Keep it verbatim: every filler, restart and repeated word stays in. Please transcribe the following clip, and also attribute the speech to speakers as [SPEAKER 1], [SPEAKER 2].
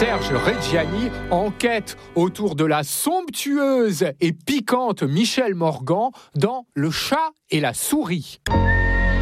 [SPEAKER 1] Serge Reggiani enquête autour de la somptueuse et piquante Michèle Morgan dans Le chat et la souris.